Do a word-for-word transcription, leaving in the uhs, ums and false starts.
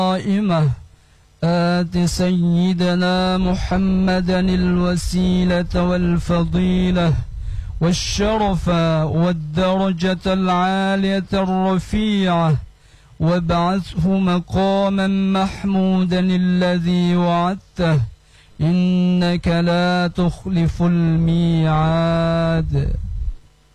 قائمة آت سيدنا محمدا الوسيلة والفضيلة والشرف والدرجة العالية الرفيعة وابعثه مقاما محمودا الذي وعدته إنك لا تخلف الميعاد.